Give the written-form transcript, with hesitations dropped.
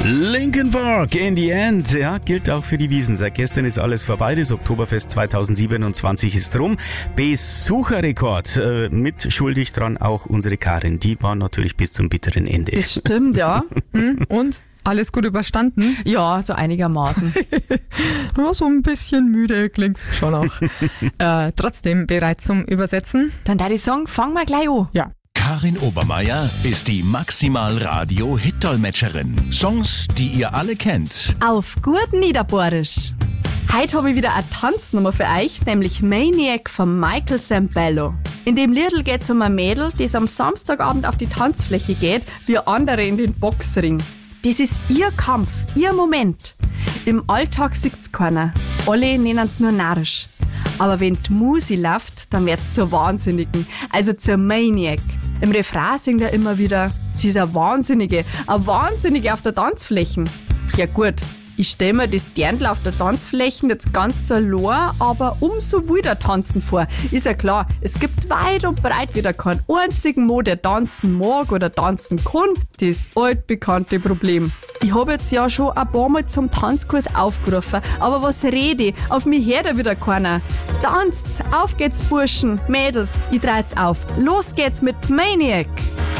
Linkin Park, In the End, ja, gilt auch für die Wiesn. Seit gestern ist alles vorbei, das Oktoberfest 2027 ist rum. Besucherrekord, mit schuldig dran auch unsere Karin, die war natürlich bis zum bitteren Ende. Das stimmt, ja. Und? Alles gut überstanden? Ja, so einigermaßen. Ja, so ein bisschen müde klingt's schon auch. Trotzdem bereit zum Übersetzen? Dann da die Song, fangen wir gleich an. Ja. Karin Obermeier ist die Maximal-Radio-Hit-Dolmetscherin. Songs, die ihr alle kennt. Auf gut Niederbohrisch. Heute habe ich wieder eine Tanznummer für euch, nämlich Maniac von Michael Sambello. In dem Liedl geht es um ein Mädel, das am Samstagabend auf die Tanzfläche geht, wie andere in den Boxring. Das ist ihr Kampf, ihr Moment. Im Alltag sieht's keiner. Alle nennen's nur narrisch. Aber wenn die Musi läuft, dann wird's zur Wahnsinnigen, also zur Maniac. Im Refrain singt er immer wieder, sie ist eine Wahnsinnige auf der Tanzfläche. Ja gut, ich stell mir das Dirndl auf der Tanzfläche jetzt ganz allein, aber umso wilder tanzen vor. Ist ja klar, es gibt weit und breit wieder keinen einzigen Mo, der tanzen mag oder tanzen kann. Das altbekannte Problem. Ich habe jetzt ja schon ein paar Mal zum Tanzkurs aufgerufen, aber was rede ich? Auf mich hört ja wieder keiner. Tanzt, auf geht's Burschen, Mädels, ich dreht's auf. Los geht's mit Maniac!